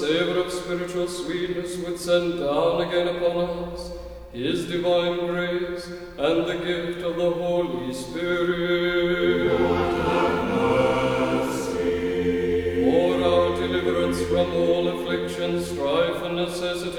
Savor of spiritual sweetness would send down again upon us His divine grace and the gift of the Holy Spirit. Lord, have mercy. For our deliverance from all affliction, strife, and necessity,